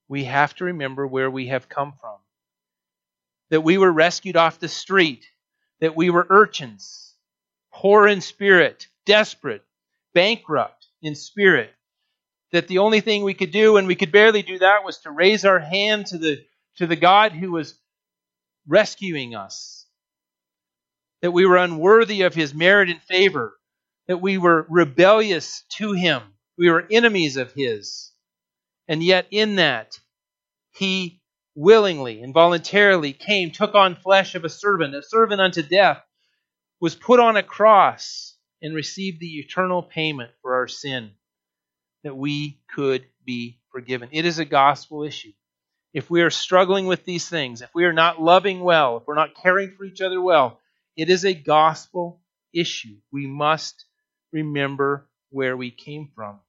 we have to remember where we have come from. That we were rescued off the street. That we were urchins, poor in spirit, desperate, bankrupt in spirit. That the only thing we could do, and we could barely do that, was to raise our hand to the God who was rescuing us. That we were unworthy of His merit and favor. That we were rebellious to Him. We were enemies of His. And yet in that, He willingly and voluntarily came, took on flesh of a servant unto death, was put on a cross, and received the eternal payment for our sin, that we could be forgiven. It is a gospel issue. If we are struggling with these things, if we are not loving well, if we're not caring for each other well, it is a gospel issue. We must remember where we came from.